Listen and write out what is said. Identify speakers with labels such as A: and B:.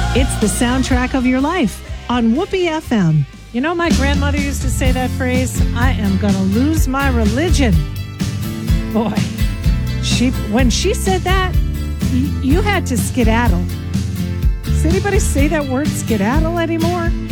A: It's the soundtrack of your life on Whoopee FM. You know, my grandmother used to say that phrase, I am going to lose my religion. Boy, when she said that, you had to skedaddle. Does anybody say that word skedaddle anymore?